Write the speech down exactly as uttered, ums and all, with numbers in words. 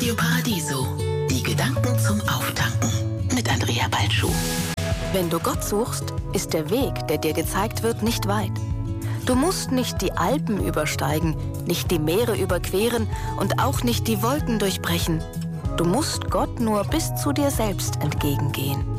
Radio Paradiso. Die Gedanken zum Auftanken mit Andrea Balschuh. Wenn du Gott suchst, ist der Weg, der dir gezeigt wird, nicht weit. Du musst nicht die Alpen übersteigen, nicht die Meere überqueren und auch nicht die Wolken durchbrechen. Du musst Gott nur bis zu dir selbst entgegengehen.